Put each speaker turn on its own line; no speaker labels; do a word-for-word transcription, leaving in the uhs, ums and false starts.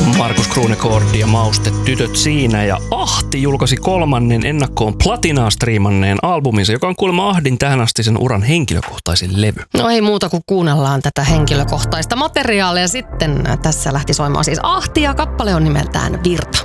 Markus Kruunekordi ja Mauste tytöt siinä. Ja Ahti julkaisi kolmannen ennakkoon platinaa striimanneen albuminsa, joka on kuulemma Ahdin tähän asti sen uran henkilökohtaisin levy.
No ei muuta kuin kuunnellaan tätä henkilökohtaista materiaalia. Sitten tässä lähti soimaan siis Ahti ja kappale on nimeltään Virta.